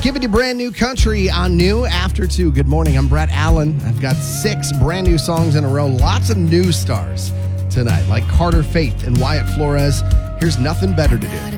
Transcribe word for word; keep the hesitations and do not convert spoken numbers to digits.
giving you brand new country on New After two. Good morning, I'm Brett Allen. I've got six brand new songs in a row. Lots of new stars tonight, like Carter Faith and Wyatt Flores. Here's Nothing Better to Do.